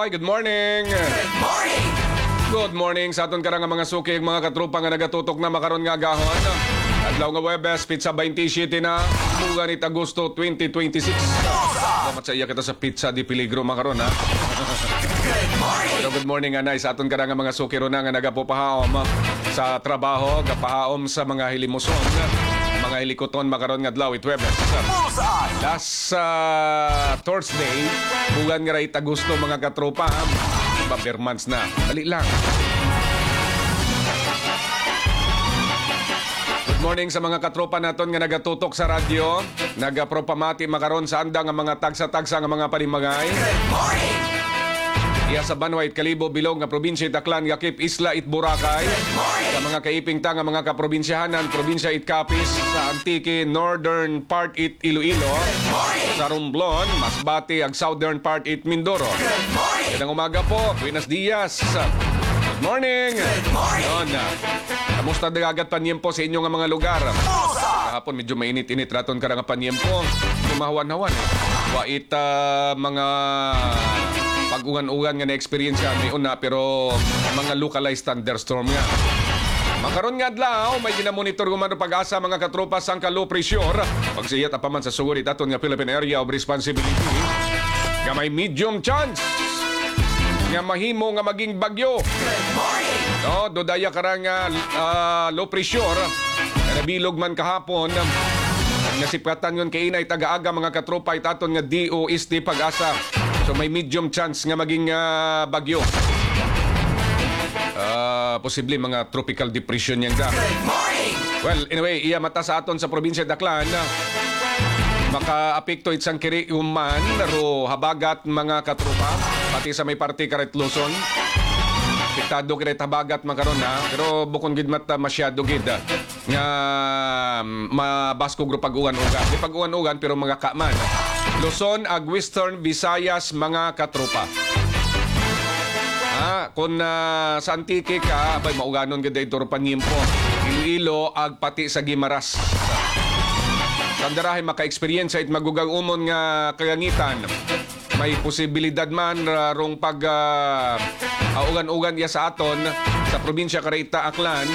Hi, good morning. Good morning. Good morning sa aton karang mga suki, mga katrupa nga nagatutok na makaron nga gahon. Adlaw nga Webes, pizza 27 na, buga ni Agosto 2026. Salamat sa iya kita sa pizza di Peligro makaron ha. Good morning. Pero good morning anay sa aton karang mga suki ron nga nagapopahaom sa trabaho, gapahaom sa mga hilimuson, mga hilikoton makaron nga adlaw it Webes. Last Thursday, bugan nga ray Agosto mga katropa. Bermans na. Dali lang. Good morning sa mga katropa naton nga nagatutok sa radyo. Nagapropamati makaron sa anda nga mga tagsa-tagsa nga mga palimagay. Good morning. Iya sa Banwait, Kalibo, Bilog nga probinsya Taclan, Yakip, Isla, it Boracay. Sa mga kaiping nga mga kaprobinsyahanan, probinsya it Capiz, sa Antique, northern part it Iloilo. Sa Romblon, Masbate, ag southern part it Mindoro. Good morning. Magandang umaga po. Buenos dias. Good morning. Good morning. Kamusta dagagat panyempo sa inyong mga lugar? Kahapon medyo mainit-init raton karang panyempo. Lumahawan-hawan eh. Wait mga pag-ugan-ugan nga na-experience kami una pero mga localized thunderstorm nga. Makaroon nga adlaw, may ginamonitor gumano pag-asa mga katropa sang low pressure. Pagsiyat apaman sa sugurit aton nga Philippine Area of Responsibility nga may medium chance nga mahimo nga maging bagyo. Good morning. No, dodaya karang low pressure nga nabilog man kahapon. Nasipatan yun kay inay taga-aga mga katropa itaton nga DOST pag-asa. So may medium chance nga maging bagyo. Posible mga tropical depression yan da. Good morning. Well, anyway, iya mata sa aton sa probinsya Taclan. Maka-apekto itsang kiri uman ro habagat mga katropa pati sa may parte karet Luzon. Apektado karet habagat makaron na pero bukon gid mata masyado gid nga mabasko gro pag-uwan-ugan. Di pag-uwan-ugan pero mga kaman. Luzon ag Western Visayas mga katropa. Kung sa Antique ka, abay mauganon gid dayto panyempo. Iloilo ag pati sa Guimaras. Sandarahe maka-experience it magugang umon nga kayangitan. May posibilidad man rong pag augan-ugan ya sa aton sa probinsya Caraita Aklan.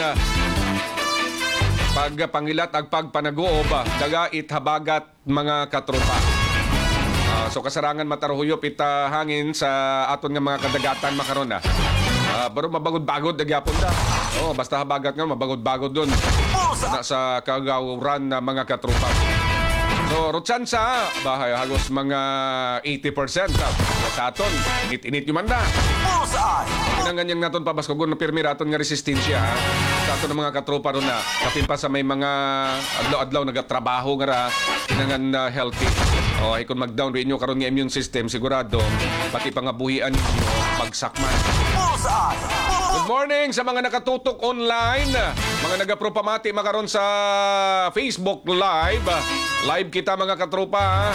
Pag pangilat ag pagpanaguob daga it habagat mga katropa. So kasarangan matarhuyop ita hangin sa aton nga mga kadagatan makaron na. Pero mabagod-bagod nagyapon da. Basta habagat nga mabagod-bagod doon. Sa kagawran na mga katropa. So rutsansa bahay hagos mga 80% sa aton. Init-init yung manda. Kinanganyang naton pabaskogon na pirmi raton nga resistensya sa aton ng mga katropa ron na kapin pa sa may mga adlaw-adlaw nagatrabaho nga ra kinangan healthy. Ay kung mag-down rin nyo karon nga immune system sigurado pati pangabuhian ninyo pagsakman. Good morning sa mga nakatutok online, mga nagapropamati makaron sa Facebook Live. Live kita mga katropa.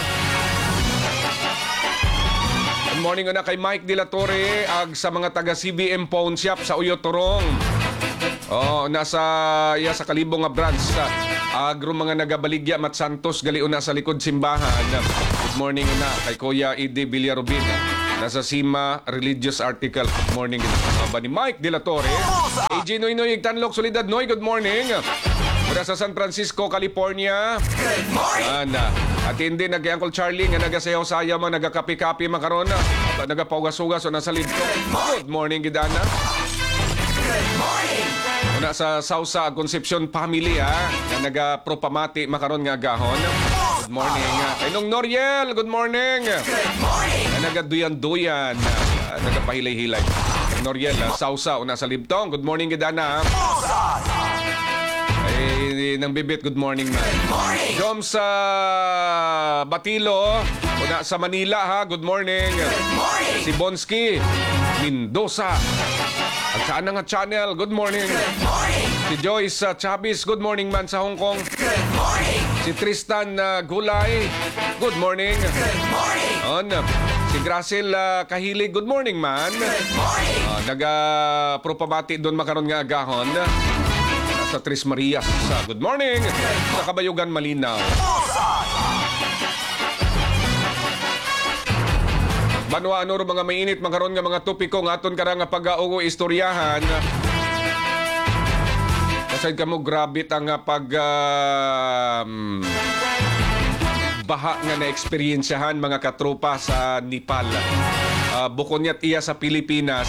Good morning na kay Mike De La Torre ag sa mga taga CBM Pawn Shop sa Uyo Torong. Nasa sa Kalibo nga branch agro mga nagabaligya Mat Santos galiuna sa likod simbahan. Good morning na kay Kuya Ede Villarubin. Nasa Sima Religious Article. Good morning ba ni Mike De La Torre. AJ Noy Tanlok Solidad Noy. Good morning. Mula sa San Francisco, California. Good morning. At hindi kay Uncle Charlie nga nagasayaw-sayaw man nagakapi-kapi makaron nagapaugas-ugas o nasa lidto. Good morning gidana. Good morning. Una sa Sausa Concepcion family na nagapropamati makaron nga gahon. Good morning. Kay Nong Noriel, good morning. Good morning. Nagaduyan-duyan, nagapahilay-hilay. Noriel, Sausa una sa Libtong. Good morning gidana. Nang bibit, good morning man. Good morning. Jom sa Batilo, una sa Manila ha, good morning. Good morning. Si Bonsky, Mendoza. At saan nga channel, good morning. Good morning. Si Joyce Chavez, good morning man sa Hong Kong. Good morning. Si Tristan Gulay, good morning. Good morning. Si Gracil Kahilig, good morning man. Good morning. Nagapropamati doon makaroon nga agahon. Sa Tres Marias. Good morning. Sa Kabayugan, Malinaw. Banwa ano ro mga mainit makaron nga mga topiko nga aton kara nga pag-augo istoryahan. Kasay kamo grabe ta nga baha nga na-eksperyensyahan mga katropa sa Nepal. Bukod niya't iya sa Pilipinas,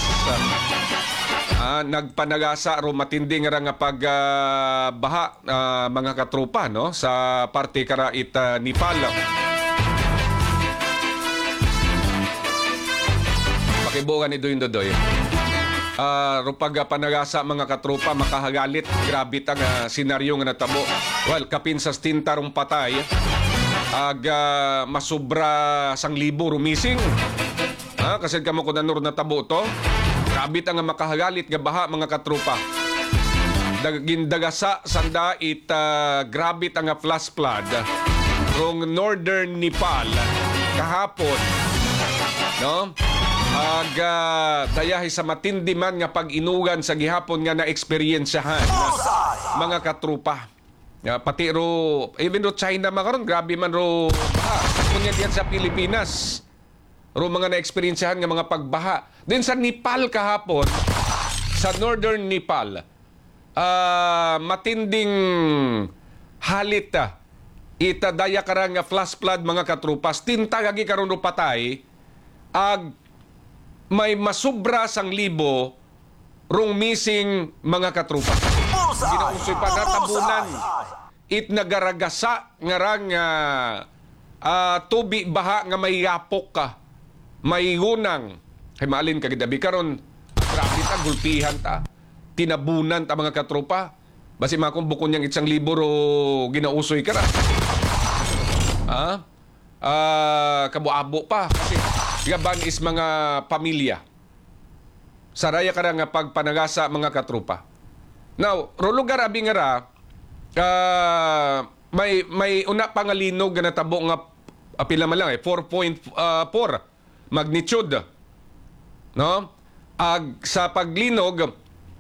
nagpanagasa ro matindi nga nga baha mga katropa no sa parte kara Nepal. Pakibukan ni Doy. Rupag panagasa mga katropa makahagalit grabe ta nga senaryo nga natabo. Well, kapin sa stintarong patay masubra 1,000 rumising. Kasi kamo ko nanur na tabo to. Grabe ta nga makahagalit nga baha mga katropa. Gindagasa sanda grabe ta nga flash flood rong northern Nepal kahapon. No? Dayahi sa matindi man nga pag-inugan sa gihapon nga na-eksperyensyahan mga katropa. Pati ro, even ro China makaron grabe man ro baha. Kunya diyan sa Pilipinas. Ro mga na-eksperyensyahan nga mga pagbaha. Din sa Nepal kahapon, sa northern Nepal, matinding halit itadaya karang nga flash flood mga katropas. Tintagagi karon ro patay may masubra 1,000 rong missing mga katropa. Ginausoy pa natabunan. Nagaragasa nga rang tubi baha nga may yapok ka. May gunang. Malin kagidabi karon. Grabe ta, gulpihan ta. Tinabunan ta mga katropa. Basi makong bukon niyang 1,000 ro ginausoy ka ra. Kabuabo pa. Kasi gaban is mga pamilya. Saraya ka nga pagpanagasa mga katropa. Now, ro lugar abi nga ra, may una pangalinog nga natabo nga apila man lang 4.4 magnitude. No? Sa paglinog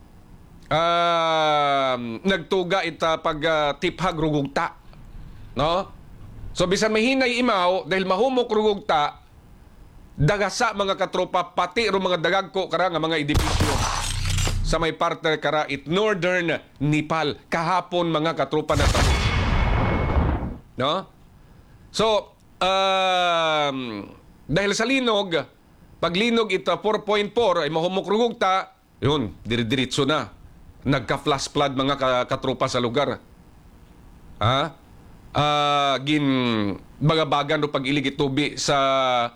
nagtuga ita pag tiphag rugugta. No? So bisan mahinay imaw dahil mahumok rugugta, dagasa mga katropa pati ro mga dagagko kara nga mga edifisyo sa may parte kara northern Nepal kahapon mga katropa na tabo. No? So, dahil sa linog, paglinog ito 4.4 ay mahumok rugugta, yun, diri-diritso na. Nagka-flash flood mga katropa sa lugar. Bagabagan o pag-ilig itubi sa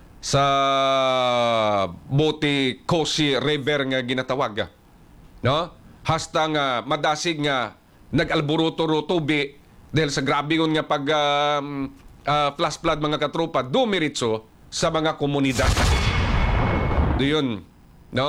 Bote Kosi River nga ginatawag. No? Hasta nga madasig nga nag-alburuto ro tubi dahil sa grabe nga pag flash flood mga katropa dumiritso sa mga komunidad. Doon, no?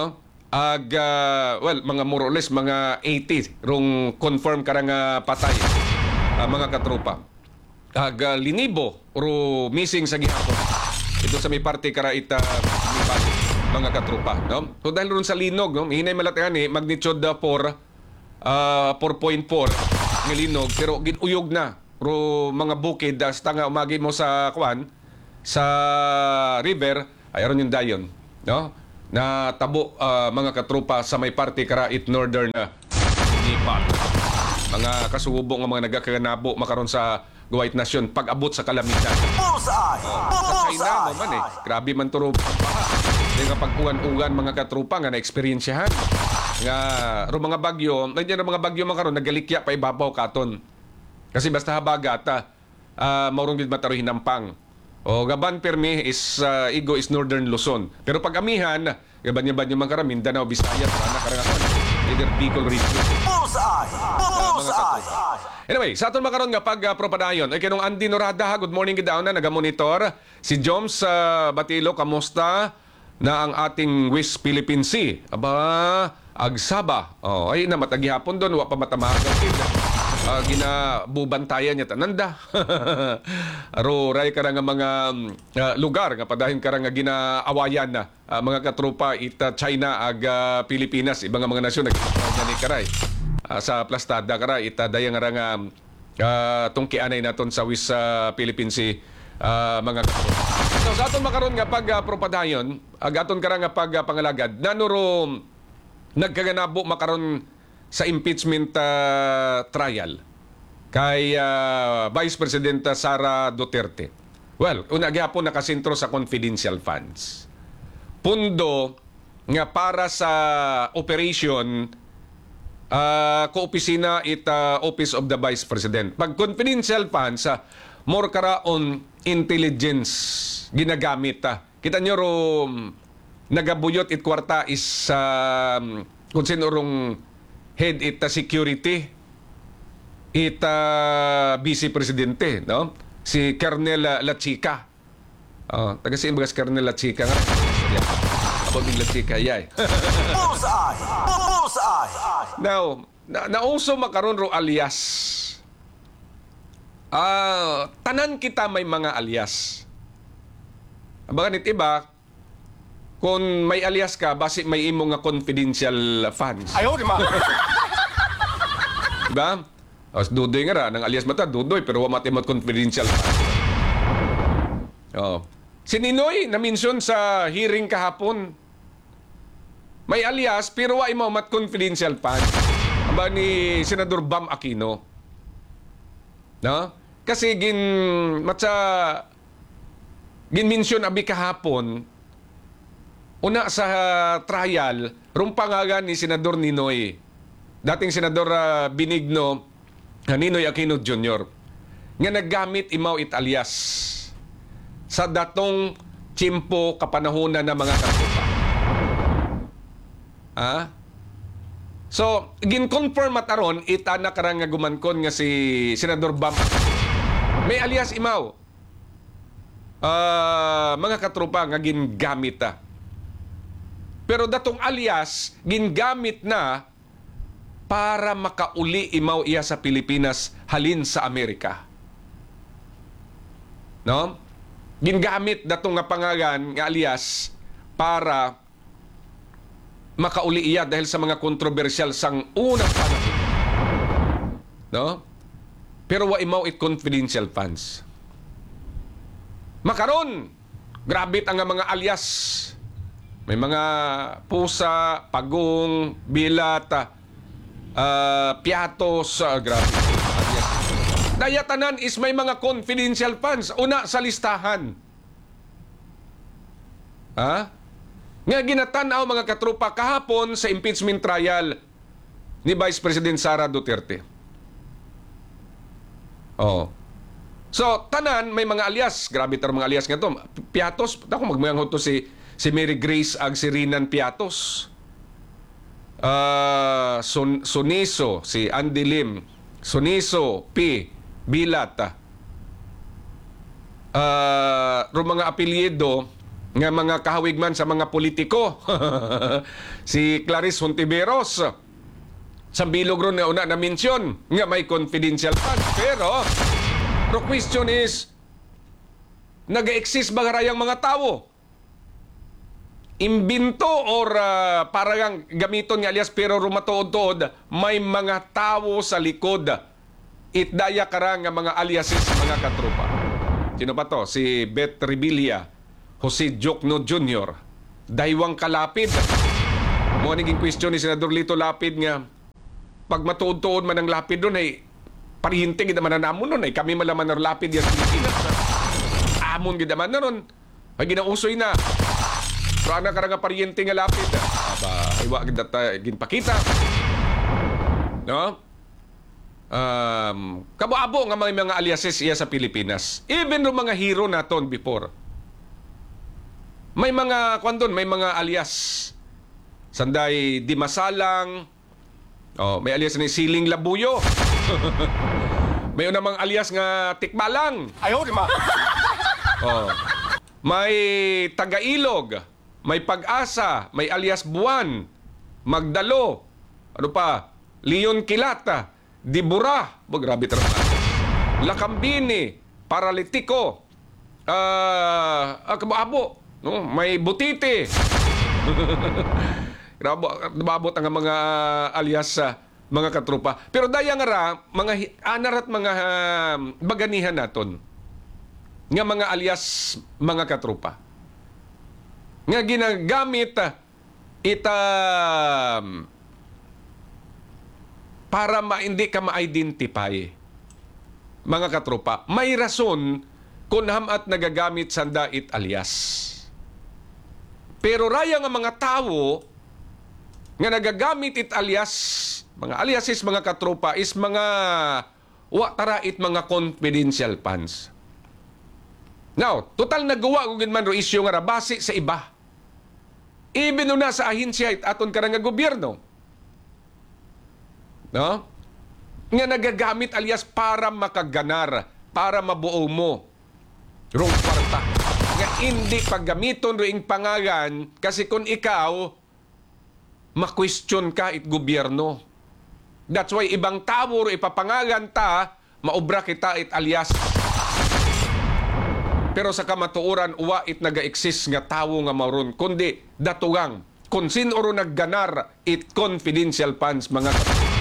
Mga more or less mga 80 rong confirm karang patay mga katropa. Linibo ro missing sa gihapon. Ito sa may parte kara mga katropa, no? So dahil ron sa linog, no? Hinay malatihan magnitude 4.4 ng linog pero ginuyog na ro mga bukid hasta nga umagi mo sa sa river ay aron yung dayon, no? Na tabo mga katropa sa may parte kara northern Nepal. Mga kasubong nga mga nagakaganabo makaron sa White Nation pag-abot sa kalamidad. Sa China naman grabe man turo pagbaha. Di nga pag-ugan-ugan mga katropa nga na-eksperyensyahan. Nga ro mga bagyo, nandiyan ro mga bagyo makaron nagalikya pa ibabaw katon. Kasi basta habagat maurong gid mataroy hinampang. O gaban permi is Igo is Northern Luzon. Pero pag amihan, gaban yung mga karamin Mindanao, Visayas, karangasan, either Bicol region. Anyway, sa aton makaron nga pag-propadayon ay kinong Andy Norada, good morning gid na nagamonitor. Si Joms Batilo, kamusta na ang ating West Philippine Sea? Aba, agsaba. Ay na matagihapon doon, wa pa matamahagan ginabubantayan niya tananda. Aroray ka nga mga lugar nga padahin ka nga ginaawayan na mga katropa China ag Pilipinas, ibang mga nasyon nagkani karay. Sa plastada kara itadaya nga tungkianay naton sa West Philippine Sea mga katropa. So sa aton makaron nga pag-propadayon, aton kara nga pag-pangalagad, nanuro nagkaganabo makaron sa impeachment trial kay Vice President Sara Duterte. Well, una gyapon nakasentro sa confidential funds. Pundo nga para sa operation ko-opisina it Office of the Vice President. Pag confidential funds, more karaon intelligence ginagamit. Kita nyo ro nagabuyot it kwarta is kung sino rong head it security it vice presidente, no? Si Colonel Lachica. Taga si Imbagas Colonel Lachica nga. Abang yung Lachica, yay. Bullseye! Bullseye! Now, nauso makaron ro alias. Tanan kita may mga alias. Abangan it iba, kung may alias ka, basi may imo nga confidential funds. Ayaw, di ma! Diba? Dudoy nga ra, ng alias mata, dudoy, pero wa matimot confidential funds. Si Ninoy, na-mention sa hearing kahapon, may alias, pero wa imo mat confidential funds. Aba ni Senador Bam Aquino. No? Kasi ginmention abi kahapon, una sa trial, rumpangagan ni Senador Ninoy, dating Senador Benigno Ninoy Aquino Jr., nga naggamit imaw it alias sa datong tiyempo kapanahonan ng mga katupa. So, gin-confirm mataron, itana karang nga gumankon nga si Senador Bam. May alias imaw. Mga katropa nga gingamit Pero datong alias, gingamit na para makauli imaw iya sa Pilipinas halin sa Amerika. No? Gingamit datong nga pangalan nga alias para makauli iya dahil sa mga kontrobersyal sang unang panahon. No? Pero wa imaw it confidential funds. Makaron, grabit ang mga alias. May mga pusa, pagong, bilat, piatos, grabe. Dayatanan is may mga confidential funds. Una sa listahan. Nga ginatanaw mga katropa kahapon sa impeachment trial ni Vice President Sara Duterte. So, tanan may mga alias. Grabe tar mga alias nga to. Piatos, ako magmayang to si Mary Grace ag si Rinan Piatos. Suniso, si Andy Lim. Suniso, P. Bilat. Mga apelyido nga mga kahawigman sa mga politiko. Si Clarice Hontiveros. Sa bilog ron na una na mention nga may confidential funds. Pero, the question is, nag-exist ba garayang mga tao? Imbinto or parang gamiton nga alias pero rumatood-tood, may mga tao sa likod. Itdaya karang nga mga aliases mga katropa. Sino pa to? Si Beth Revilla, Jose Jokno Jr., Daywang Kalapid. Mo naging question ni Senador Lito Lapid nga, pag matuod-tuod man ang lapid doon ay parihinting gid man namon noon ay kami malaman na lapid yan Pilipinas. Amon gid man noon. Ay ginausoy na. Pero ana karang parihinting nga lapid. Ay wa gid ginpakita. No? Kabo-abo nga mga aliases iya sa Pilipinas. Even no mga hero naton before. May mga may mga alias. Sanday Di Masalang. May alias ni Siling Labuyo. May unamang alias nga Tikbalang. Ayaw, di ma! May Tagailog. May Pag-asa. May alias Buwan. Magdalo. Ano pa? Leon Kilata. Dibura. Grabe talaga. Lakambini. Paralitiko. Kababo. No? May Butiti. Nababot ang mga alias sa mga katropa. Pero daya nga ra, mga anarat mga baganihan naton. nga mga alias mga katropa nga ginagamit ita para hindi ka ma-identify mga katropa. May rason kung hamat nagagamit sanda it alias. Pero raya nga mga tao nga nagagamit it alias, mga aliases mga katropa is mga watara it mga confidential funds. Now, total nagawa kung man ro isyu nga rabasi sa iba. Even na sa ahensya it aton karang nga gobyerno. No? Nga nagagamit alias para makaganar, para mabuo mo rong kwarta. Nga hindi paggamiton ring pangalan kasi kung ikaw ma-question ka it gobyerno. That's why ibang tao ro ipapangalan ta, maobra kita it alias. Pero sa kamatuoran, uwa it naga-exist nga tao nga mauron, kundi datugang. Kung sino ro nagganar it confidential funds, mga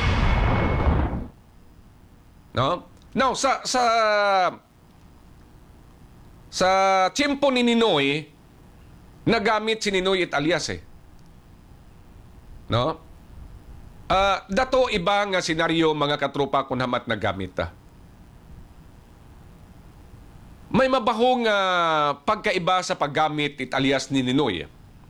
no? Now, sa tiyempo ni Ninoy, nagamit si Ninoy it alias No? Dato iba nga senaryo, mga katropa, kung hamat nagamit May mabahong pagkaiba sa paggamit it alias ni Ninoy.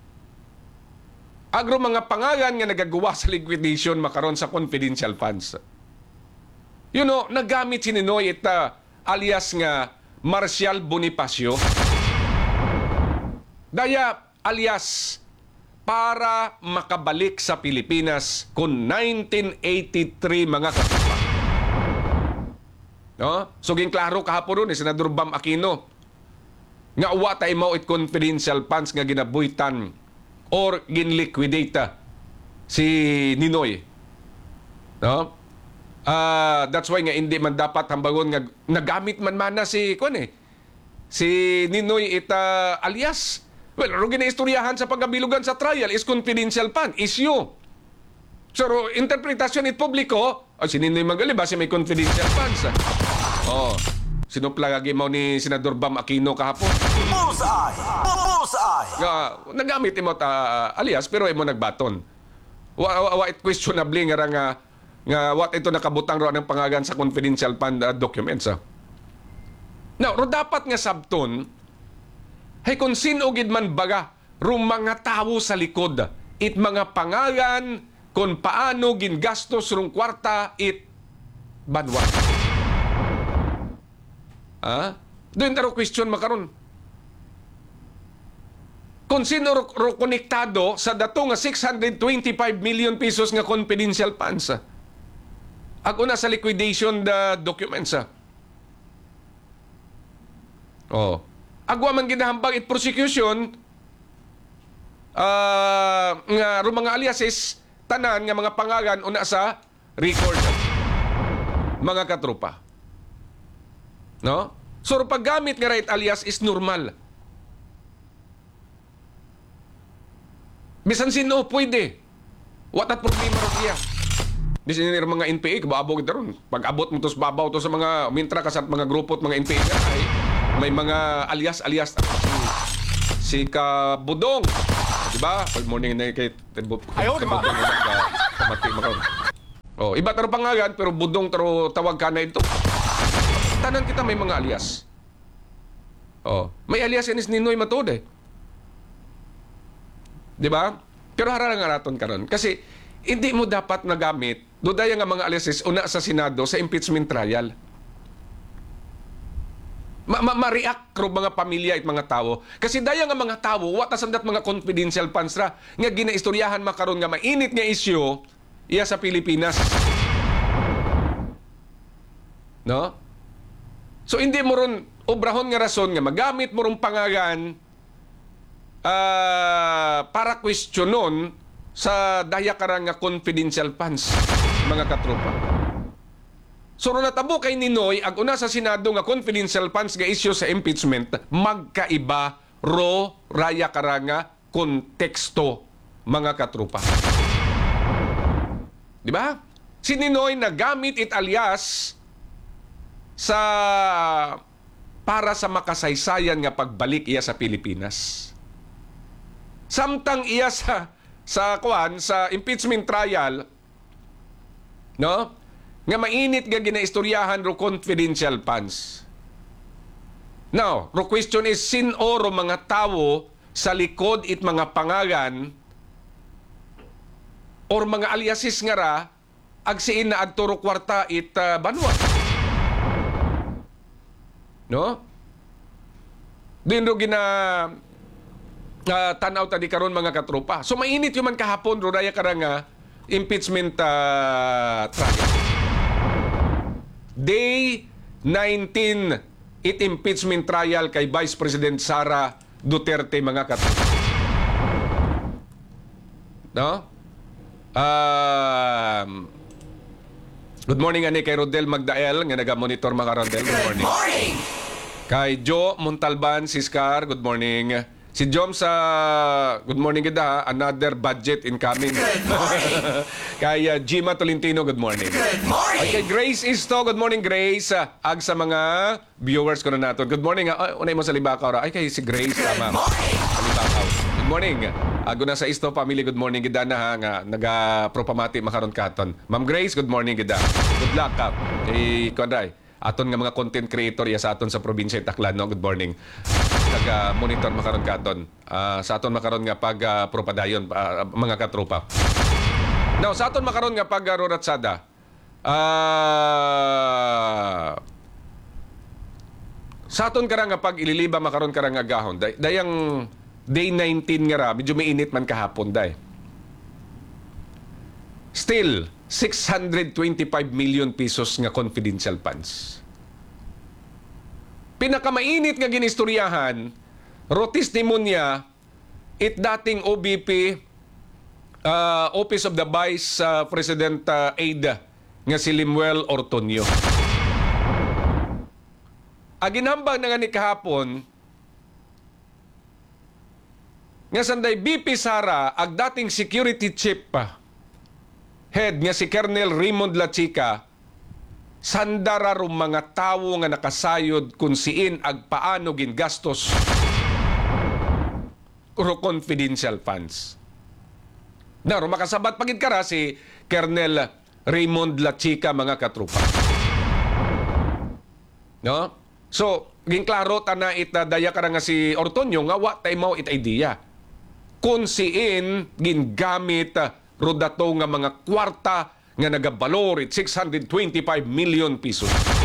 Agro mga pangalan nga nagagawa sa liquidation makaron sa confidential funds. You know, nagamit si Ninoy it alias nga Marcial Bonifacio. Daya alias para makabalik sa Pilipinas kung 1983, mga katropa. No? So, klaro kahapon ron, Senador Bam Aquino, nga uwa tayo mo it confidential funds nga ginabuitan or ginliquidate si Ninoy. No? That's why nga hindi man dapat hambangon nga nagamit man mana si Ninoy ita alias. Well, ro ginaistoryahan sa pagkabilugan sa trial is confidential fund issue. So, interpretasyon it publiko, si Ninoy Magaliba si may confidential funds. Sinupla mo ni Senador Bam Aquino kahapon. Bullseye! Bullseye! Nagamit mo alias pero imo nagbaton. Wa it questionably nga what ito nakabutang ro ang pangalan sa confidential fund documents. Now, ro dapat nga sabton hay kung sino gid man baga ro mga tawo sa likod it mga pangalan kung paano gingastos rong kwarta it banwa. Doon taro question makaron. Kung sino ro konektado sa dato nga 625 million pesos nga confidential funds. Ako na sa liquidation documents. Agwa man ginahambang it prosecution nga ro mga aliases tanan nga mga pangalan una sa record, mga katropa. No? So, paggamit nga right alias is normal. Bisan sino pwede. What at problema rin niya. Di sinir mga NPA, kababaw kita ron. Pag abot mo tos babaw to sa mga mintra kasat mga grupo at mga NPA ay may mga alias si Kabudong. Diba? Good morning na kay Kabudong. Iba taro pangalan pero Budong taro tawag ka na ito. Tanan kita may mga alias. May alias yan is Ninoy Matod Di ba? Pero harang nga naton karon kasi hindi mo dapat nagamit dudaya nga mga aliases una sa Senado sa impeachment trial. Ma-react ro mga pamilya at mga tao. Kasi daya nga mga tao, watasandat mga confidential funds ra nga ginaistoryahan makaron nga mainit nga isyu iya sa Pilipinas. No? So hindi mo ron obrahon nga rason nga magamit mo ron pangalan para questionon sa daya karang nga confidential funds, mga katropa. So ron natabo kay Ninoy ag una sa Senado nga confidential funds nga issue sa impeachment magkaiba ro raya karang nga konteksto, mga katropa. Di ba? Si Ninoy nagamit it alias sa para sa makasaysayan nga pagbalik iya sa Pilipinas. Samtang iya sa impeachment trial, no? Nga mainit nga ginaistoryahan ro confidential funds. Now, ro question is sin oro mga tawo sa likod it mga pangalan or mga aliasis nga ra agsiin na agturo kwarta it banwa. No? Din ro gina tanaw tadi karon mga katropa. So mainit yung man kahapon ro daya karanga impeachment trial. Day 19 it impeachment trial kay Vice President Sara Duterte mga katropa. No? Good morning ani kay Rodel Magdael nga naga-monitor mga Rodel. Good morning. Kay Joe Montalban Siskar, good morning. Si Jom sa good morning gida, another budget incoming. Kay Gima Tolentino, good morning. Ay, kay Grace Isto, good morning Grace. Ag sa mga viewers ko na naton. Good morning. Unay mo sa Libakaw ra. Ay kay si Grace tama. Sa Libakaw. Good morning. Ago na sa Isto family, good morning gida na ha nga naga-propamati makaron katon. Ma'am Grace, good morning gida. Good luck ka. Kay Konday. Aton nga mga content creator ya sa aton sa probinsya Taclan, no? Good morning. Nag-monitor makaron katon. Sa aton makaron nga pag propadayon mga katropa. Now, sa aton makaron nga pag roratsada. Sa aton karang nga pag ililiba makaron karang nga gahon. Dayang day 19 nga ra, medyo mainit man kahapon day. Still 625 million pesos nga confidential funds. Pinakamainit nga ginistoryahan, rotis timonya, it dating OBP, Office of the Vice President Aide, nga si Limuel Ortonio. Aginambang na nga ni kahapon, nga sanday BP Sara, ag dating security chief head nga si Colonel Raymond Lachica, sandara ro mga tawo nga nakasayod kung siin ag paano gingastos ro confidential funds. Na ro makasabat pagid kara si Colonel Raymond Lachica mga katrupa. No? So, ginklaro ta na itadaya kara nga si Ortonio nga wa tay mao it idea. Kung siin gingamit rodato nga mga kwarta nga nagabalor it 625 million pesos.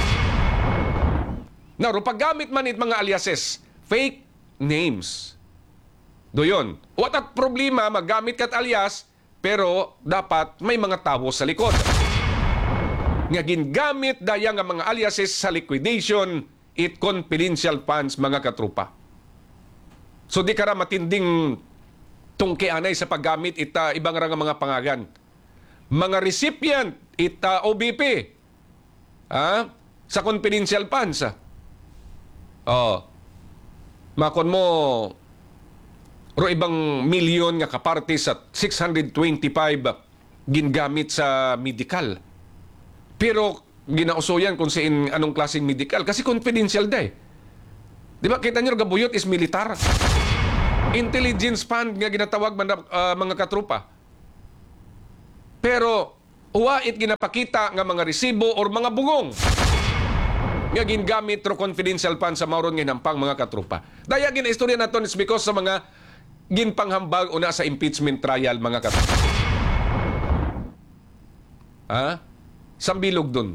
Now, paggamit man it mga aliases, fake names. Doyon. What at problema, maggamit kat alias, pero dapat may mga tao sa likod. Nga gingamit daya nga mga aliases sa liquidation, it confidential funds mga katrupa. So di kara matinding tungkianay sa paggamit ita ibang nga mga pangagan. Mga recipient ita OBP sa confidential funds. Makon mo ro ibang milyon nga kaparte sa 625 gingamit sa medical. Pero ginausoyan kung siin anong klaseng medical kasi confidential day. Di ba kita nyo gabuyot is militar. Intelligence fund nga ginatawag mga katrupa. Pero uwa it ginapakita nga mga resibo or mga bungong nga gingamit ro confidential fund sa mauron nga nampang mga katrupa. Daya ginaistorya naton is because sa mga ginpanghambag una sa impeachment trial mga katrupa. Sambilog dun.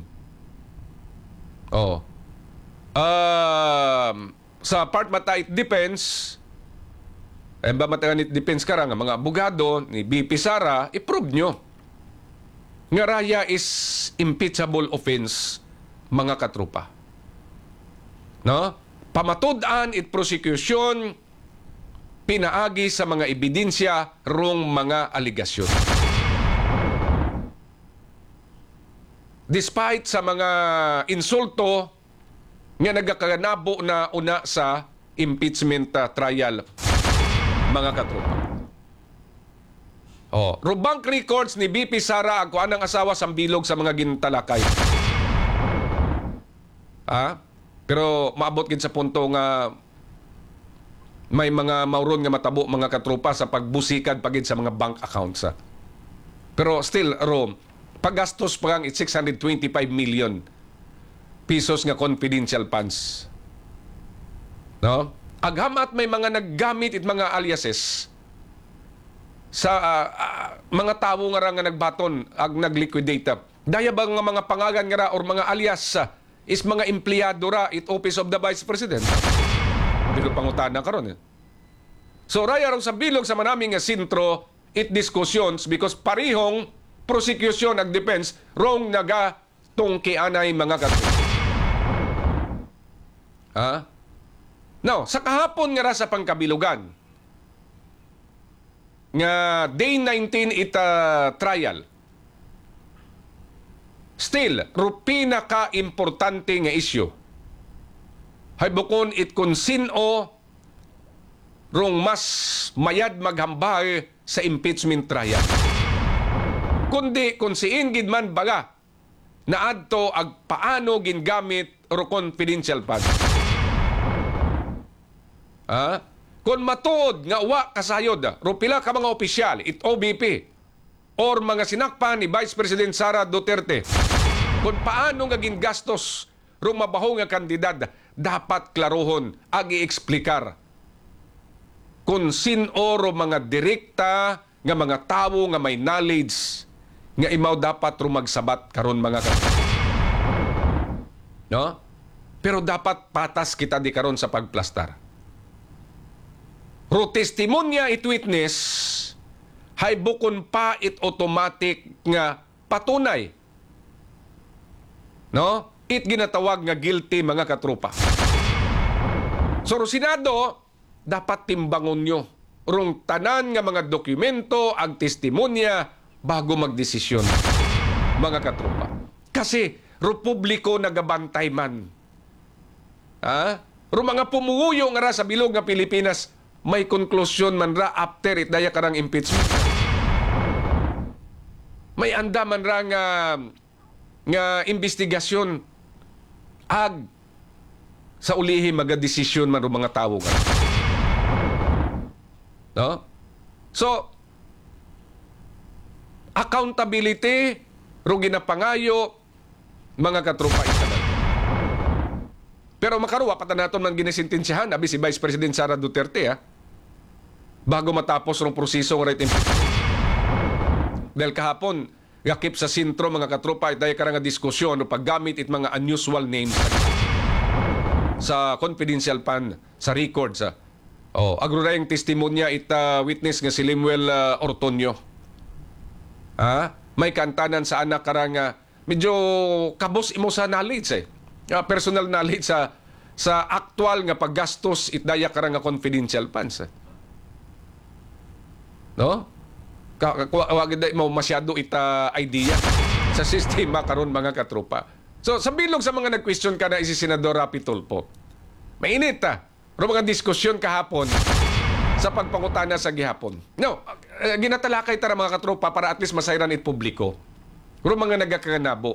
Sa part mata it depends. Ba matagan it depends ka nga mga abogado ni BP Sara, i-prove nyo. Nga raya is impeachable offense mga katrupa. No? Pamatud-an it prosecution pinaagi sa mga ebidensya rong mga aligasyon. Despite sa mga insulto nga nagkakanabo na una sa impeachment trial mga katrupa. Bank records ni BP Sara ang kuanang asawa sambilog sa mga gintalakay. Pero maabot gid sa punto nga may mga mauron nga matabo mga katropa sa pagbusikad pagid sa mga bank accounts. Pero still, Ro, paggastos pa ang 625 million pesos nga confidential funds. No? Aghamat may mga naggamit it mga aliases sa mga tawo nga ra nga nagbaton ag nagliquidate. Daya ba nga mga pangalan nga ra or mga alias is mga empleyado ra it Office of the Vice President? Bilo pangutana karon. So raya rong sa bilog sa manaming nga sentro it discussions because parihong prosecution ag defense wrong naga tungkianay mga katropa. Now, sa kahapon nga ra sa pangkabilugan nga day 19 ita trial. Still, rupina ka importante nga issue. Hay bukon it kung sino rong mas mayad maghambay sa impeachment trial. Kundi kung si Ingrid man baga na adto ag paano gingamit ro confidential fund. Kung matuod nga wa kasayod ro pila ka mga opisyal it OBP or mga sinakpan ni Vice President Sara Duterte kung paano nga gingastos ro mabaho nga kandidat dapat klarohon ag i-eksplikar kung sino ro mga direkta nga mga tawo nga may knowledge nga imaw dapat ro magsabat karon mga no? Pero dapat patas kita di karon sa pagplastar. Ro testimonya it witness hay bukon pa it automatic nga patunay. No? It ginatawag nga guilty mga katropa. So ro Senado dapat timbangon nyo rong tanan nga mga dokumento ag testimonya bago magdesisyon mga katropa. Kasi ro publiko nagabantay man. Ro mga pumuyo nga ra sa bilog nga Pilipinas may konklusyon man ra after it daya karang impeachment. May anda man ra nga investigasyon ag sa ulihi magadesisyon man ro mga tawo ka. No? So accountability ro ginapangayo mga katropa itanan. Pero makaruwa patanaton man ginisintensyahan abi si Vice President Sara Duterte bago matapos rong proseso ng right impeachment. Dahil kahapon, yakip sa sentro mga katropa, dahil karang diskusyon o paggamit it mga unusual names sa confidential fund, sa records. Agrurayang testimonya it witness nga si Limuel Ortonio. May kantanan sa anak karang medyo kabos imo sa knowledge personal knowledge sa actual nga paggastos it daya karang confidential funds. No? Wag mo masyado ita idea sa sistema karon mga katropa. So sa bilog sa mga nag-question ka na si Senador Rapi Tulfo. Mainit ro mga diskusyon kahapon sa pagpangutana sa gihapon. No, ginatalakay tara mga katropa para at least masayran it publiko. Ro mga nagakanabo.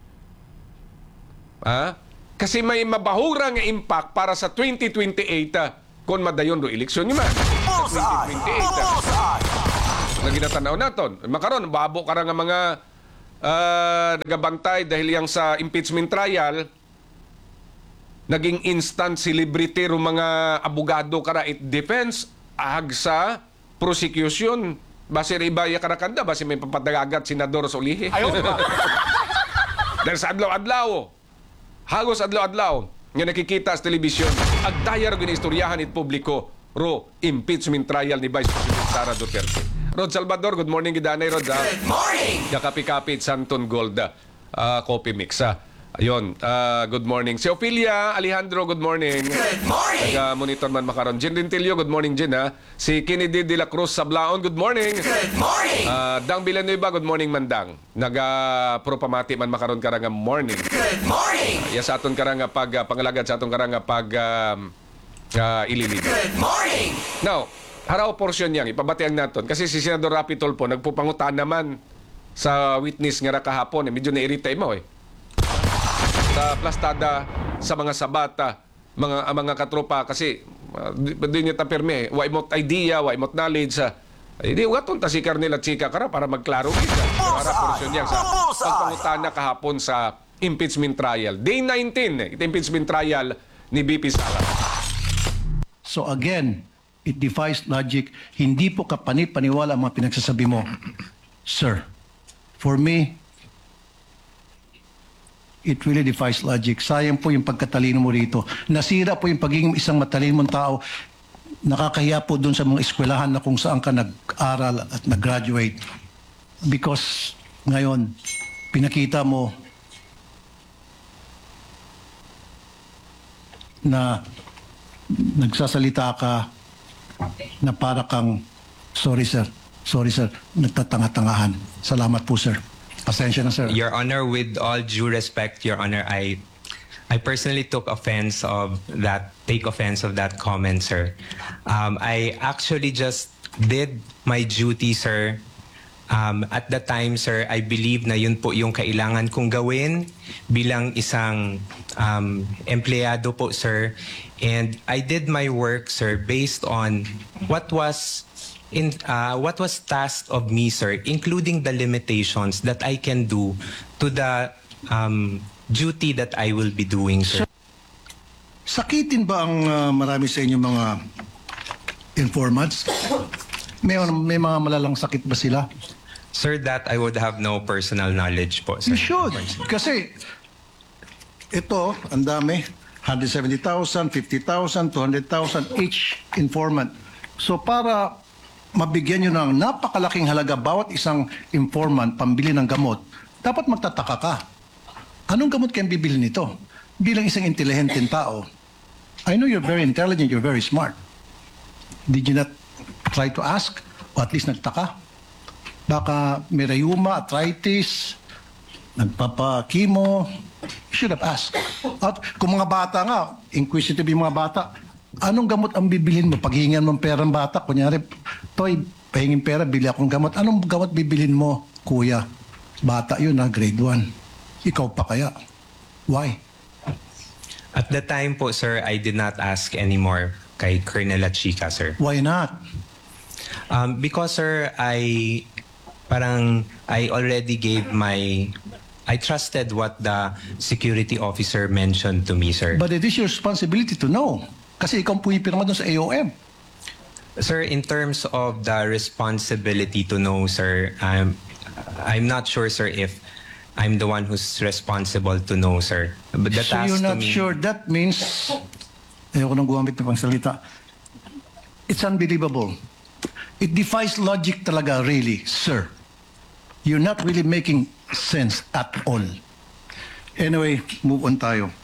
Kasi may mabahura nga impact para sa 2028 kung madayon do eleksyon ni man. Sa 2028 na ginatanaw naton. Makaron, babo ka nga mga nagabantay dahil yang sa impeachment trial, naging instant celebrity ro mga abogado kara it defense, ag sa prosecution. Basi ribaya karakanda, basi may papadagagat senador sa ulihi. Ayaw ba? Dahil sa adlaw-adlaw, hagos adlaw-adlaw, nga nakikita sa telebisyon, agdaya ro ginistoryahan it publiko ro impeachment trial ni Vice President Sara Duterte. Rod Salvador, good morning gidanay Rod. Good morning. Kakapikapit Santon Gold coffee mix. Ayun, good morning. Si Ophelia Alejandro, good morning. Good morning. Monitor man makaron. Jen Rentilio, good morning Jen Si Kennedy de la Cruz Sablaon, good morning. Good morning. Dang Villanueva, good morning Mandang. Propamati man makaron karang morning. Good morning. Sa aton karang pangalagad sa aton karang ililid. Good morning. Now, haraw porsyon yang ipabatiang naton kasi si Senador Rapi Tulfo nagpupangutan naman sa witness nga kahapon medyo nairita mo sa plastada sa mga sabata, mga katropa kasi di niya tapirme, wa imot idea, wa imot knowledge. Hindi, waton ta si Colonel at Chika kara para magklaro kita. Para porosyon niya sa pagpangutana kahapon sa impeachment trial. Day 19, ito impeachment trial ni BP Sara. So again, it defies logic. Hindi po kapani-paniwala ang mga pinagsasabi mo. Sir, for me, it really defies logic. Sayang po yung pagkatalino mo rito. Nasira po yung pagiging isang matalino mong tao. Nakakahiya po dun sa mga eskwelahan na kung saan ka nag-aral at nag-graduate. Because ngayon, pinakita mo na nagsasalita ka na para kang, sorry sir, nagtatanga-tangahan. Salamat po sir. Pasensya na sir. Your Honor, with all due respect, Your Honor, I personally take offense of that comment, sir. I actually just did my duty, sir. At the time, sir, I believe na yun po yung kailangan kong gawin bilang isang empleyado po, sir. And I did my work, sir, based on what was tasked of me, sir, including the limitations that I can do to the duty that I will be doing, sir. Sakitin ba ang marami sa inyo mga informants? May mga malalang sakit ba sila? Sir, that I would have no personal knowledge po, sir. You should. Kasi ito, ang dami. 170,000, 50,000, 200,000 each informant. So para mabigyan nyo ng napakalaking halaga bawat isang informant pambili ng gamot, dapat magtataka ka. Anong gamot kayong bibili nito? Bilang isang intelihenteng tao, I know you're very intelligent, you're very smart. Did you not try to ask? O at least nagtaka? Baka may rheuma, arthritis, nagpapa-chemo. You should have asked. At kung mga bata nga, inquisitive yung mga bata, anong gamot ang bibilhin mo? Paghingan mo pera ng bata, kunyari, Toy, pahingin pera, bili akong gamot. Anong gamot bibilhin mo, kuya? Bata yun ha, grade 1. Ikaw pa kaya? Why? At the time po, sir, I did not ask anymore kay Colonel Achika, sir. Why not? Because, sir, I already gave I trusted what the security officer mentioned to me, sir. But it is your responsibility to know. Kasi ikaw pumipirma doon sa AOM. Sir, in terms of the responsibility to know, sir, I'm not sure, sir, if I'm the one who's responsible to know, sir. But the So task you're to not me, sure. That means, ayoko nang gumamit ng pangsalita. It's unbelievable. It defies logic talaga, really, sir. You're not really making sense at all. Anyway, move on tayo.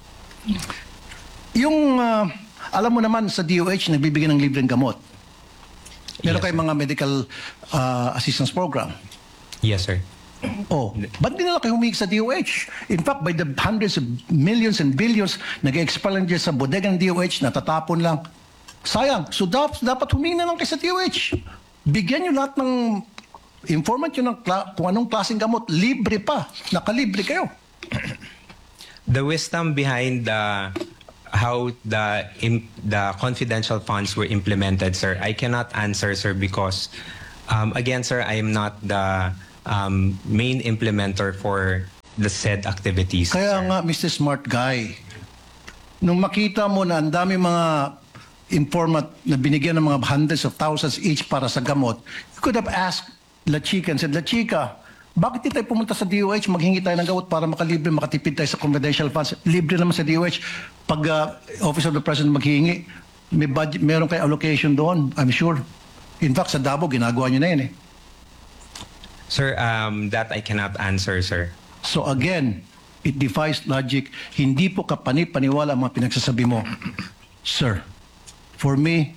Yung, alam mo naman sa DOH, nagbibigay ng libreng gamot. Meron Yes, kayong mga medical assistance program. Yes, sir. Oh, ba't di nila kayo humingi sa DOH? In fact, by the hundreds of millions and billions, nag-expire lang dyan sa bodega ng DOH, natatapon lang. Sayang. So dapat humingi na lang kayo sa DOH. Bigyan nyo lahat ng informant nyo ng kung anong klaseng gamot. Libre pa. Nakalibre kayo. The wisdom behind how the confidential funds were implemented, sir, I cannot answer, sir, because again, sir, I am not the main implementer for the said activities. Kaya sir. nga, Mr. Smart Guy, nung makita mo na ang dami mga informant na binigyan ng mga hundreds of thousands each para sa gamot, you could have asked La Chica and said, La Chica, bakit di tayo pumunta sa DOH, maghingi tayo ng gamot para makalibre, makatipid tayo sa confidential funds? Libre naman sa DOH. Pag Office of the President maghingi, may budget, meron kayo allocation doon, I'm sure. In fact, sa Davao, ginagawa nyo na yun eh. Sir, that I cannot answer, sir. So again, it defies logic. Hindi po kapani-paniwala ang mga pinagsasabi mo. Sir, for me,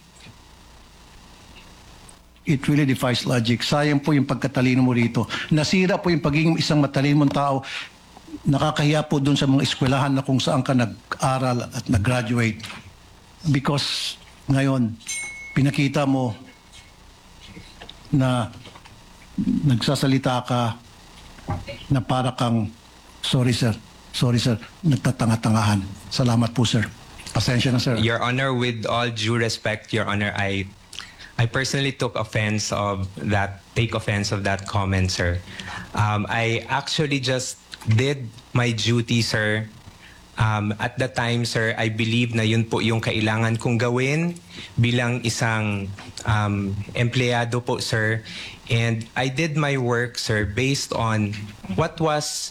it really defies logic. Sayang po yung pagkatalino mo rito. Nasira po yung pagiging isang matalino mong tao. Nakakahiya po dun sa mga eskwelahan na kung saan ka nag-aral at nag-graduate. Because ngayon, pinakita mo na nagsasalita ka na para kang, sorry sir, Sorry sir, nagtatanga-tangahan. Salamat po sir. Pasensya na sir. Your Honor, with all due respect, Your Honor, I personally took offense of that, take offense of that comment, sir. I actually just did my duty, sir. At the time, sir, I believe na yun po yung kailangan kong gawin bilang isang empleyado po, sir. And I did my work, sir, based on what was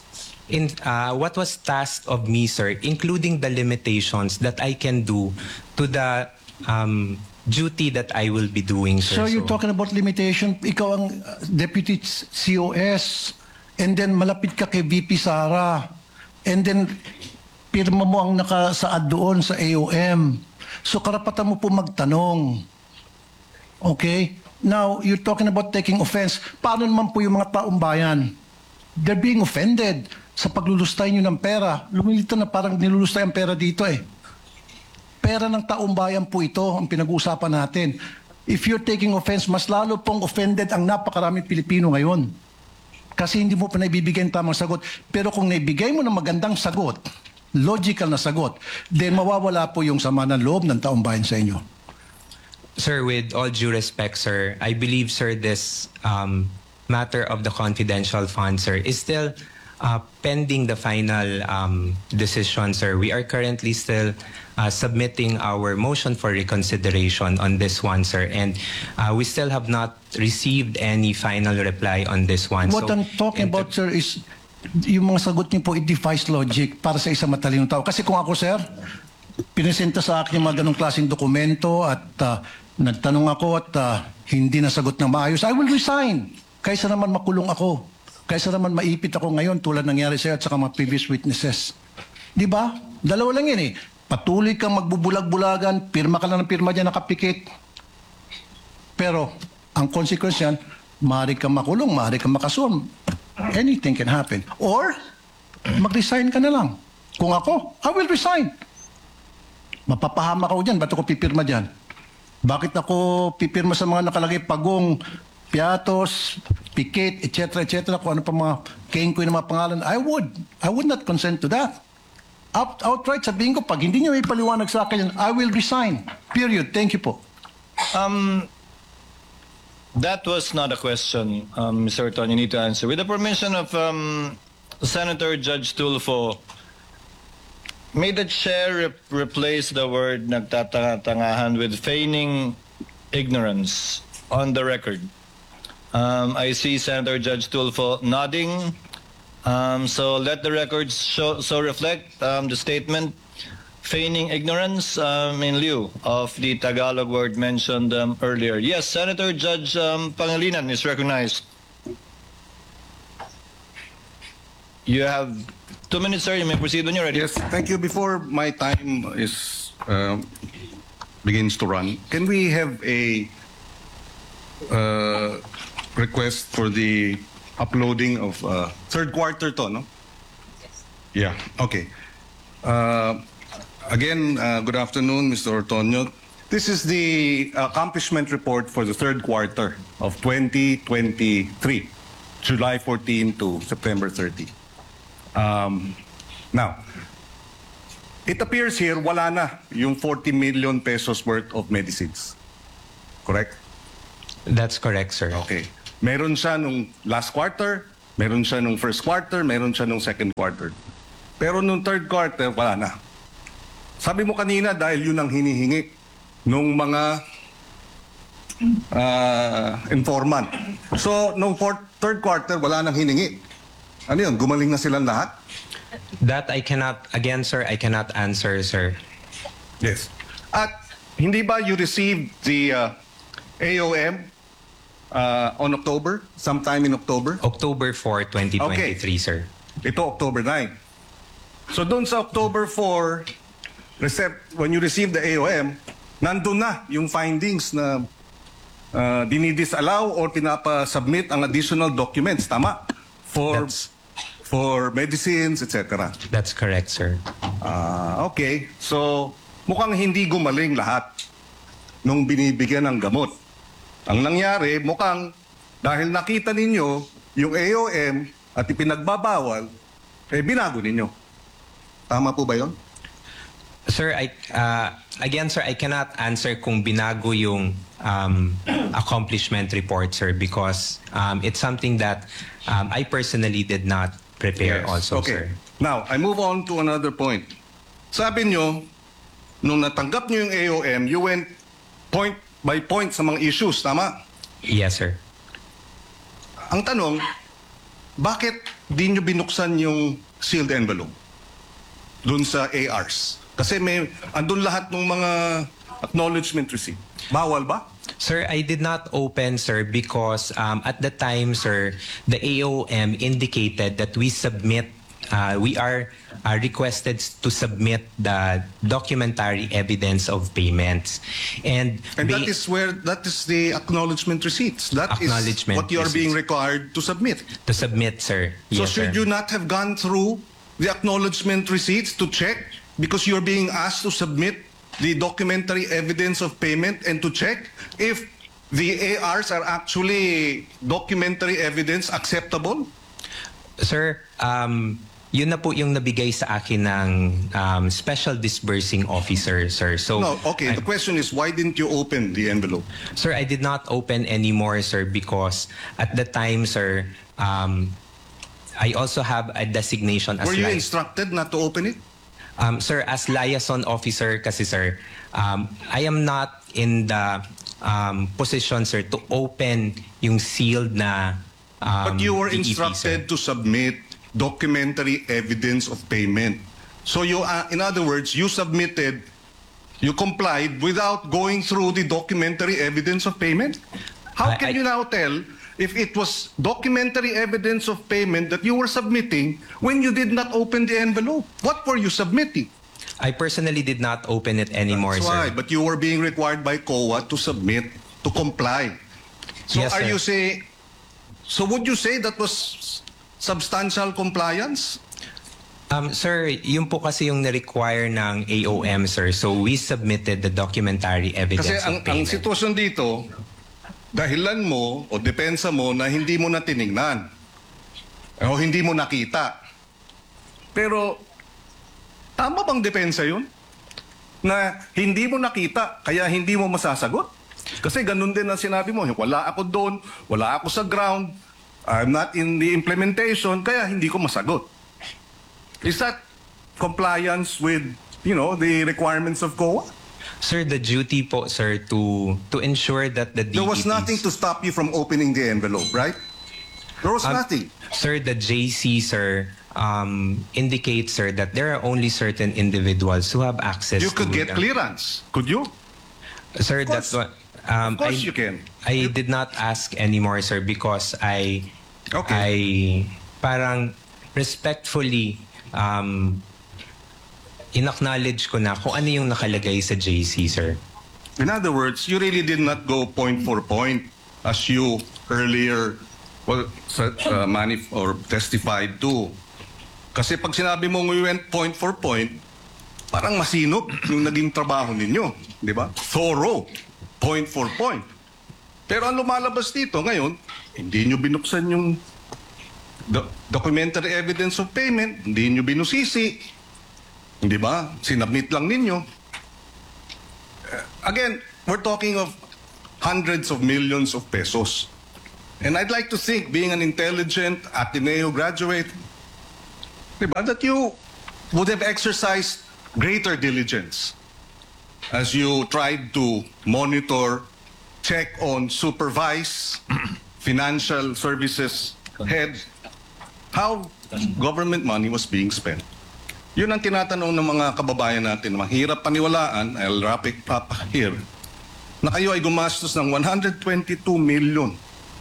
tasked of me, sir, including the limitations that I can do to the duty that I will be doing, sir. So you're talking about limitation. Ikaw ang deputy COS and then malapit ka kay VP Sara and then pirma mo ang nakasaad doon sa AOM. So karapatan mo po magtanong. Okay? Now, you're talking about taking offense. Paano naman po yung mga taong bayan? They're being offended sa paglulustay nyo ng pera. Lumilito na parang nilulustay ang pera dito eh. Pera ng taong bayan po ito ang pinag-uusapan natin. If you're taking offense, mas lalo pong offended ang napakaraming Pilipino ngayon. Kasi hindi mo pa naibibigay ang tamang sagot. Pero kung naibigay mo ng magandang sagot, logical na sagot, then mawawala po yung sama ng loob ng taong bayan sa inyo. Sir, with all due respect, sir, I believe, sir, this matter of the confidential fund, sir, is still pending the final decision, sir. We are currently still submitting our motion for reconsideration on this one, sir, and we still have not received any final reply on this one. What I'm talking about, sir, is yung mga sagot niyo po, it defies logic para sa isang matalinong tao. Kasi kung ako, sir, pinesenta sa akin yung mga ganong klaseng dokumento at nagtanong ako at hindi nasagot ng maayos, I will resign. Kaysa naman makulong ako. Kaysa naman maipit ako ngayon tulad nangyari sa'yo at saka mga previous witnesses. Di ba? Dalawa lang yan eh. Patuloy kang magbubulag-bulagan, pirma ka lang ng pirma dyan, nakapikit. Pero, ang consequence yan, maaari kang makulong, maaari kang makasuhan. Anything can happen. Or, mag-resign ka na lang. Kung ako, I will resign. Mapapahama ako dyan, ba't ako pipirma dyan? Bakit ako pipirma sa mga nakalagay pagong, piatos, pikit, etc., kung ano pa mga kengkoy na mga pangalan? I would not consent to that. Outright sabihin ko, pag hindi niyo may paliwanag sa akin yan, I will resign. Period. Thank you po. That was not a question, Mr. Ton. You need to answer. With the permission of Senator Judge Tulfo, may the chair replace the word nagtatanga-tangahan with feigning ignorance on the record? I see Senator Judge Tulfo nodding. So let the records so reflect the statement feigning ignorance in lieu of the Tagalog word mentioned earlier. Yes, Senator Judge Pangilinan is recognized. You have 2 minutes, sir. You may proceed when you're ready. Yes, thank you. Before my time is begins to run, can we have a request for the uploading of third quarter to, no? Yeah, okay. Again, good afternoon, Mr. Ortonio. This is the accomplishment report for the third quarter of 2023, July 14 to September 30. Now, it appears here wala na yung 40 million pesos worth of medicines. Correct? That's correct, sir. Okay. Meron siya nung last quarter, meron siya nung first quarter, meron siya nung second quarter. Pero nung third quarter, wala na. Sabi mo kanina dahil yun ang hinihingi nung mga informant. So, nung third quarter, wala nang hiningi. Ano yun? Gumaling na silang lahat? That I cannot, again, sir, I cannot answer, sir. Yes. At hindi ba you received the AOM on October? Sometime in October? October 4, 2023, sir. Ito, October 9. So doon sa October 4, when you receive the AOM, nandun na yung findings na dinidisallow or pinapasubmit ang additional documents. Tama? For medicines, etc. That's correct, sir. Okay. So, mukhang hindi gumaling lahat nung binibigyan ng gamot. Ang nangyari, mukhang dahil nakita ninyo yung AOM at ipinagbabawal, binago ninyo. Tama po ba yun? Sir, again, sir, I cannot answer kung binago yung accomplishment report, sir, because it's something that I personally did not prepare also, Okay. sir. Now, I move on to another point. Sabi nyo, nung natanggap nyo yung AOM, you went point by point sa mga issues, tama? Yes, sir. Ang tanong, bakit di nyo binuksan yung sealed envelope dun sa ARs? Kasi andun lahat ng mga acknowledgement receipt. Bawal ba? Sir, I did not open, sir, because at the time, sir, the AOM indicated that we are requested to submit the documentary evidence of payments. And that is the acknowledgement receipts. That is Acknowledgement what you are being required to submit. to submit, sir. So Yes, should sir. you not have gone through the acknowledgement receipts to check because you're being asked to submit the documentary evidence of payment and to check if the ARs are actually documentary evidence acceptable? Sir, yun na po yung nabigay sa akin ng special disbursing officer, sir. So, No, okay. The question is, why didn't you open the envelope? Sir, I did not open anymore, sir, because at the time, sir, I also have a designation as Were you li- instructed not to open it? Sir, as liaison officer kasi, sir, I am not in the position, sir, to open yung sealed na But you were DEP, sir. instructed to submit documentary evidence of payment. So in other words, you complied without going through the documentary evidence of payment? How can you now tell if it was documentary evidence of payment that you were submitting when you did not open the envelope? What were you submitting? I personally did not open it anymore, That's sir. why, but you were being required by COA to submit, to comply. So Yes, sir. So would you say that was substantial compliance? Sir, yun po kasi yung na-require ng AOM, sir. So we submitted the documentary evidence Kasi of ang payment. sitwasyon dito, dahilan mo o depensa mo na hindi mo na tinignan o hindi mo nakita. Pero tama bang depensa yun? Na hindi mo nakita kaya hindi mo masasagot? Kasi ganun din ang sinabi mo, wala ako doon, wala ako sa ground, I'm not in the implementation, kaya hindi ko masagot. Is that compliance with, the requirements of COA? Sir, the duty po, sir, to ensure that the DEPs... There was nothing to stop you from opening the envelope, right? There was nothing. Sir, the JC, sir, indicates, sir, that there are only certain individuals who have access You could to... get clearance, could you? Sir, Of that's course. what... Of course you can. I did not ask anymore, sir, because I parang respectfully in-acknowledge ko na kung ano yung nakalagay sa JC, sir. In other words, you really did not go point for point as you earlier testified to. Kasi pag sinabi mo we went point for point, parang masinop yung naging trabaho ninyo. Di ba? Thorough. Point for point. Pero ang lumalabas dito ngayon, hindi nyo binuksan yung documentary evidence of payment, hindi nyo binusisi. Di ba? Sinabmit lang ninyo. Again, we're talking of hundreds of millions of pesos. And I'd like to think, being an intelligent Ateneo graduate, diba, that you would have exercised greater diligence as you tried to monitor, check on, supervise financial services head how government money was being spent. Yun ang tinatanong ng mga kababayan natin. Mahirap paniwalaan, I'll wrap it up here, na kayo ay gumastos ng 122 million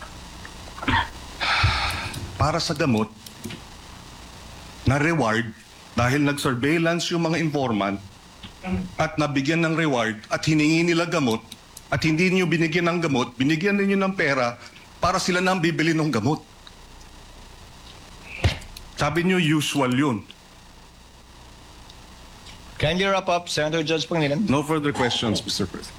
para sa gamot na reward dahil nag-surveillance yung mga informant at nabigyan ng reward at hiningi nila gamot at hindi niyo binigyan ng gamot, binigyan niyo ng pera para sila nang bibili ng gamot. Sabi niyo usual yun. Kindly wrap up, Senator Judge Pangilinan. No further questions, Mr. President.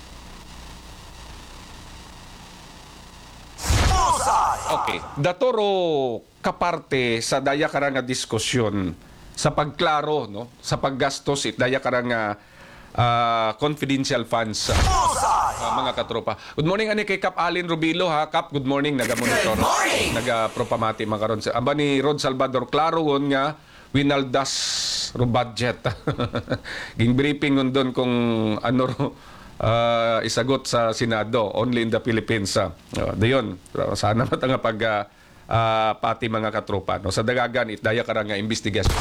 Okay. Datoro kaparte sa daya karanga diskusyon sa pagklaro, no, sa paggastos itdaya karang confidential funds mga katropa. Good morning ani kay Kap Alin Rubilo ha. Kap, good morning, naga-monitor. Naga-propamati makaron sa aba ni Rod Salvador klaro ngon nga winaldas ro budget. Ging briefing ngon doon kung ano ro isagot sa Senado only in the Philippines. Dayon, sana matanga pag pati mga katropa no sa dagagan itdaya karang nga investigation.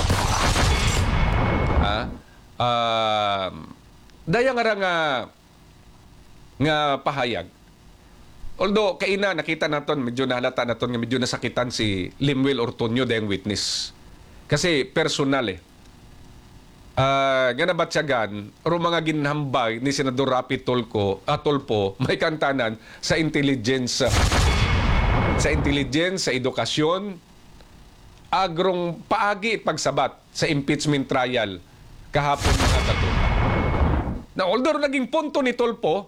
Daya nga pahayag. Although kaina nakita naton medyo nahalata naton nga medyo nasakitan si Limwil Ortonio dayang witness. Kasi personal nga nabatsyagan o mga ginhambay ni Senador Rapi Tulfo may kantanan sa intelligence sa edukasyon agrong paagi pagsabat sa impeachment trial kahapon mga katropa. Na although naging punto ni Tulfo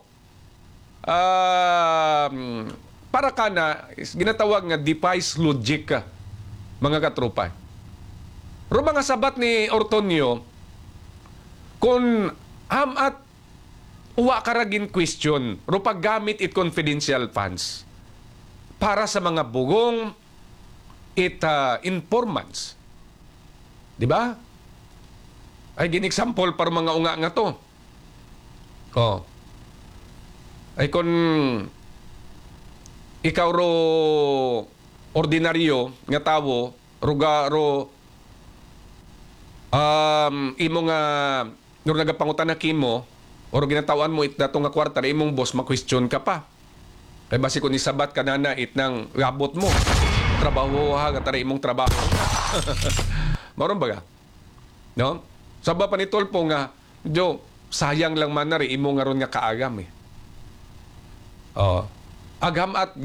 para kana ginatawag nga device logic mga katropa. Pero mga sabat ni Ortonio kung hamat uwa karagin question ro paggamit it confidential funds para sa mga bugong informants. Di ba? Ay gin-example para mga unga nga to. Ay kung ikaw ro ordinaryo nga tawo imo nga nung nagapangutan na kimo o ginatawan mo dato nga kwarta na imong boss ma-question ka pa. Kay basi kung isabat ka na it nang gabot mo. Trabaho ha tara imong trabaho. Maron baga? No? Saba pa ni Tulfo nga sayang lang man na rin imo nga ron nga kaagam agam at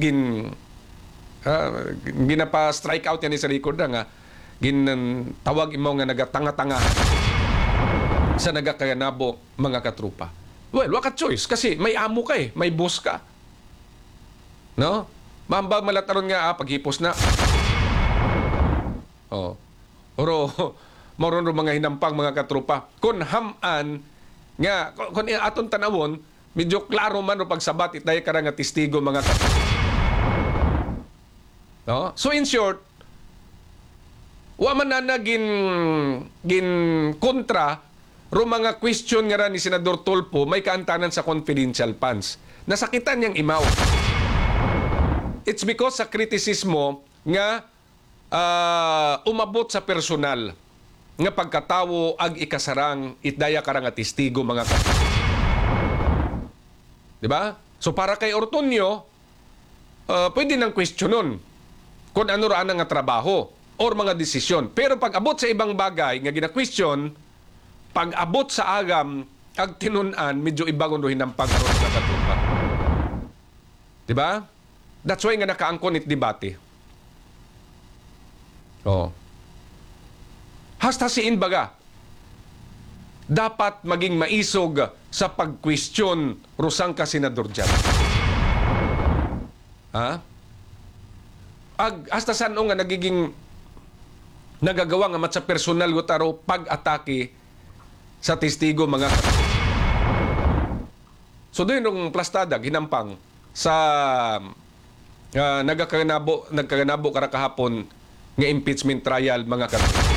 ginapa-strike out yan sa record nga tawag imo nga nagatanga-tanga sa nagakayanabo mga katrupa. Well, waka choice kasi may amo ka may boss ka. No? Mambag malataron nga paghipos na. Oro moron ro mga hinampang mga katrupa. Kun haman nga kun aton tanawon medyo klaro man ro pagsabat itay karang nga testigo mga katrupa. No? So in short, wa man na gin kontra ro mga question nga ra ni Senador Tulfo may kaantanan sa confidential funds. Nasakitan niyang imaw. It's because sa kritisismo nga umabot sa personal nga pagkatawo ag ikasarang itdaya karang nga testigo mga kapatid. Di ba? So para kay Ortonio, pwede nang questionon kung ano raan nga trabaho or mga desisyon. Pero pag abot sa ibang bagay nga gina-question, pag abot sa agam ag tinunan medyo ibang uno hinampang karon nga katupa. Di ba? That's why nga nakaangkon it debate. Hasta siin baga, dapat maging maisog sa pag-question rusang ka senador dyan. Hasta saan nga nagiging nagagawa nga mat sa personal gutaro pag-atake sa testigo mga So doon yung plastada, ginampang sa nagkaganabo kara kahapon nga impeachment trial mga kapatid.